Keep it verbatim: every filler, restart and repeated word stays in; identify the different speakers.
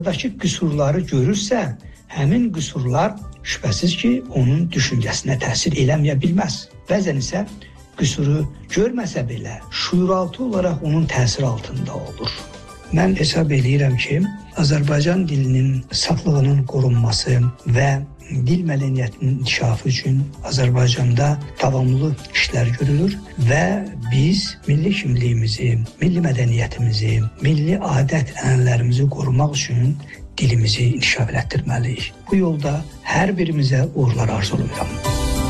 Speaker 1: Daki qüsurları görürsə, həmin qüsurlar şübhəsiz ki, onun düşüncəsinə təsir eləməyə bilməz. Bəzən isə qüsuru görməsə belə, şuuraltı olaraq onun təsiri altında olur. Mən hesab edirəm ki, Azərbaycan dilinin saflığının qorunması və dil mədəniyyətinin inkişafı üçün Azərbaycanda davamlı işlər görülür və biz milli kimliyimizi, milli mədəniyyətimizi, milli adət-ənənələrimizi qorumaq üçün dilimizi inkişaf elətdirməliyik. Bu yolda hər birimizə uğurlar arzulayıram.